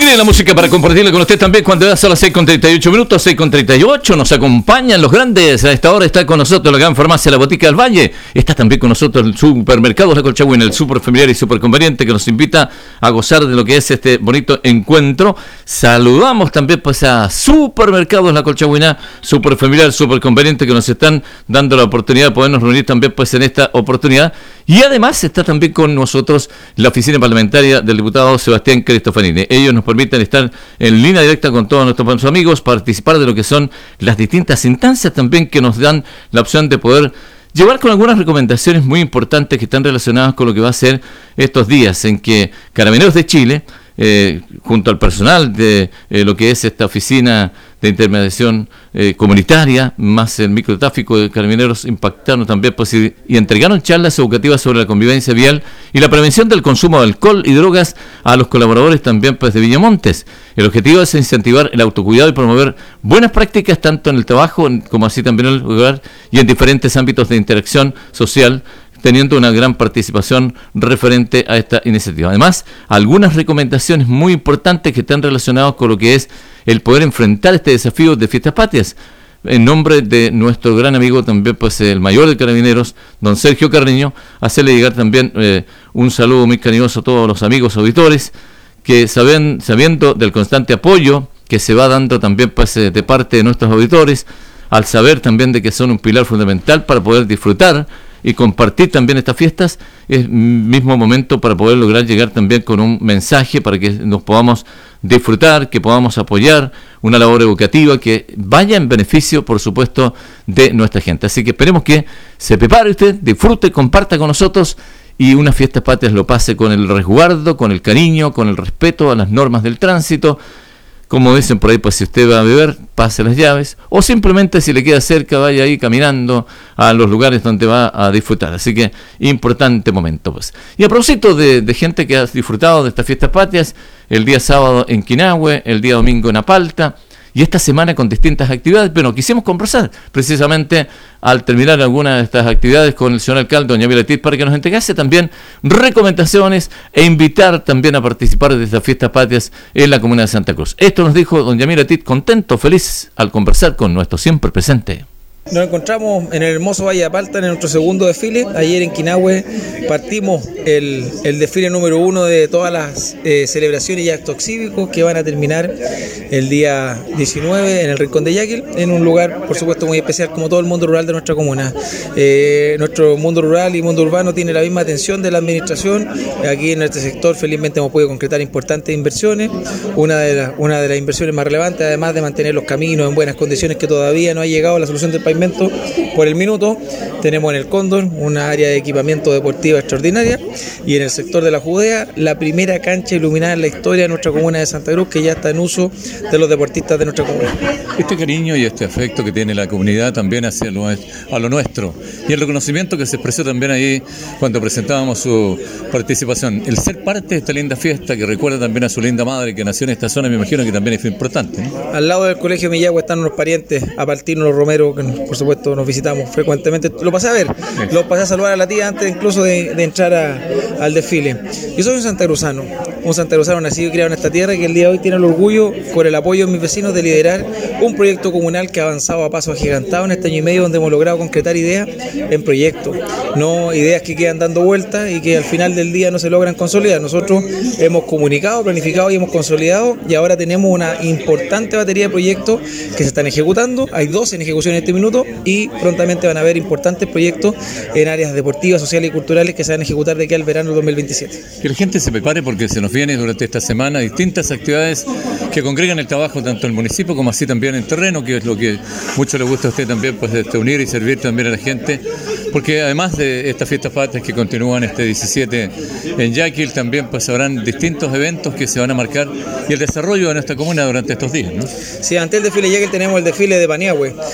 alegría de la música para compartirla con usted también cuando ya son las 6:38, 6:38. Nos acompañan los grandes. A esta hora está con nosotros la gran farmacia La Botica del Valle. Está también con nosotros el supermercado La Colchagüina, el super familiar y super conveniente que nos invita a gozar de lo que es este bonito encuentro. Saludamos también pues a Supermercados La Colchagüina, super familiar, super conveniente, que nos están dando la oportunidad de podernos reunir también pues en esta oportunidad. Y además está también con nosotros la oficina parlamentaria del diputado Sebastián Cristofanini. Ellos nos permiten estar en línea directa con todos nuestros amigos, participar de lo que son las distintas instancias también que nos dan la opción de poder llevar con algunas recomendaciones muy importantes que están relacionadas con lo que va a ser estos días en que Carabineros de Chile, junto al personal de lo que es esta oficina de intermediación comunitaria, más el microtráfico de Carabineros, impactaron también pues, y entregaron charlas educativas sobre la convivencia vial y la prevención del consumo de alcohol y drogas a los colaboradores también pues, de Villamontes. El objetivo es incentivar el autocuidado y promover buenas prácticas tanto en el trabajo como así también en el hogar y en diferentes ámbitos de interacción social, teniendo una gran participación referente a esta iniciativa. Además, algunas recomendaciones muy importantes que están relacionadas con lo que es el poder enfrentar este desafío de Fiestas Patrias. En nombre de nuestro gran amigo también, pues el mayor de Carabineros, don Sergio Carreño, hacerle llegar también un saludo muy cariñoso a todos los amigos auditores, que sabiendo del constante apoyo que se va dando también pues, de parte de nuestros auditores, al saber también de que son un pilar fundamental para poder disfrutar y compartir también estas fiestas, es mismo momento para poder lograr llegar también con un mensaje para que nos podamos disfrutar, que podamos apoyar una labor educativa que vaya en beneficio, por supuesto, de nuestra gente. Así que esperemos que se prepare usted, disfrute, comparta con nosotros y unas fiestas patrias lo pase con el resguardo, con el cariño, con el respeto a las normas del tránsito. Como dicen por ahí, pues si usted va a beber, pase las llaves, o simplemente si le queda cerca, vaya ahí caminando a los lugares donde va a disfrutar. Así que, importante momento, pues. Y a propósito de gente que ha disfrutado de estas fiestas patrias, el día sábado en Quinahue, el día domingo en Apalta, y esta semana con distintas actividades. Bueno, quisimos conversar precisamente al terminar algunas de estas actividades con el señor alcalde, doña Yamila Tit, para que nos entregase también recomendaciones e invitar también a participar de estas fiestas patrias en la comuna de Santa Cruz. Esto nos dijo doña Yamila Tit, contento, feliz al conversar con nuestro siempre presente. Nos encontramos en el hermoso Valle de Apalta en nuestro segundo desfile. Ayer en Quinahue partimos el desfile número 1 de todas las celebraciones y actos cívicos que van a terminar el día 19 en el Rincón de Yaquil, en un lugar por supuesto muy especial como todo el mundo rural de nuestra comuna. Nuestro mundo rural y mundo urbano tiene la misma atención de la administración. Aquí en este sector felizmente hemos podido concretar importantes inversiones. Una de las inversiones más relevantes, además de mantener los caminos en buenas condiciones, que todavía no ha llegado a la solución del pavimento por el minuto. Tenemos en el Cóndor una área de equipamiento deportiva extraordinaria, y en el sector de la Judea la primera cancha iluminada en la historia de nuestra comuna de Santa Cruz, que ya está en uso de los deportistas de nuestra comuna. Este cariño y este afecto que tiene la comunidad también hacia a lo nuestro, y el reconocimiento que se expresó también ahí cuando presentábamos su participación, el ser parte de esta linda fiesta que recuerda también a su linda madre que nació en esta zona, me imagino que también es importante, ¿no? Al lado del colegio Millagua están unos parientes, Apaltino, los Romero, que por supuesto nos visitamos frecuentemente. Lo pasé a ver, lo pasé a saludar a la tía antes incluso de entrar al desfile. Yo soy un santacruzano nacido y criado en esta tierra, que el día de hoy tiene el orgullo, con el apoyo de mis vecinos, de liderar un proyecto comunal que ha avanzado a paso agigantado en este año y medio, donde hemos logrado concretar ideas en proyectos, no ideas que quedan dando vueltas y que al final del día no se logran consolidar. Nosotros hemos comunicado, planificado y hemos consolidado, y ahora tenemos una importante batería de proyectos que se están ejecutando. Hay 2 en ejecución en este minuto, y prontamente van a haber importantes proyectos en áreas deportivas, sociales y culturales que se van a ejecutar de aquí al verano del 2027. Que la gente se prepare, porque se nos viene durante esta semana distintas actividades que congregan el trabajo tanto en el municipio como así también en terreno, que es lo que mucho le gusta a usted también, pues unir y servir también a la gente, porque además de estas fiestas patrias que continúan este 17 en Yaquil, también pues habrán distintos eventos que se van a marcar y el desarrollo de nuestra comuna durante estos días, ¿no? Sí, ante el desfile Yaquil tenemos el desfile de Paniagüe.